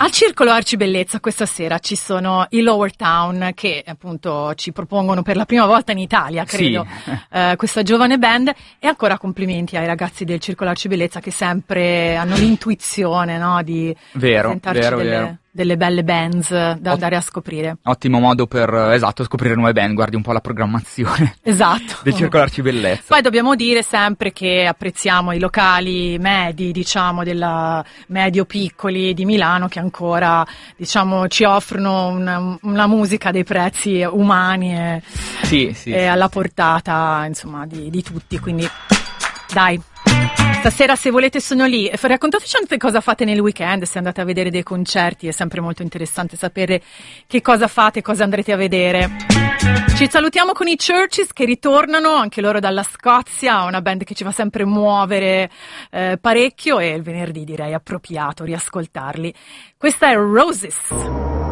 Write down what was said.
Al Circolo Arcibellezza questa sera ci sono i Lower Town che appunto ci propongono per la prima volta in Italia, credo, sì. Questa giovane band, e ancora complimenti ai ragazzi del Circolo Arcibellezza che sempre hanno l'intuizione, no, di presentarci delle belle bands da andare a scoprire. Ottimo modo per, scoprire nuove band, guardi un po' la programmazione del Circolo Arcibellezza. Poi dobbiamo dire sempre che apprezziamo i locali medi, diciamo, della medio-piccoli di Milano, che ancora, diciamo, ci offrono una musica dei prezzi umani e alla portata, insomma, di tutti, quindi dai. Stasera, se volete, sono lì. Raccontateci anche cosa fate nel weekend, se andate a vedere dei concerti, è sempre molto interessante sapere che cosa fate, cosa andrete a vedere. Ci salutiamo con i Churches che ritornano, anche loro dalla Scozia, una band che ci fa sempre muovere parecchio, e il venerdì direi appropriato riascoltarli. Questa è Roses.